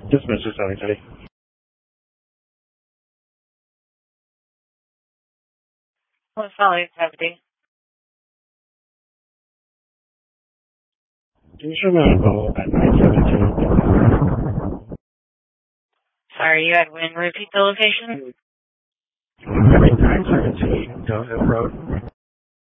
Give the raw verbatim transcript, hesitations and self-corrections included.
Just Mister Tony City. What's all your property? Can you show me on call at nine seventeen? Sorry, you had when repeat the location? nine seventeen Doe Hill Road.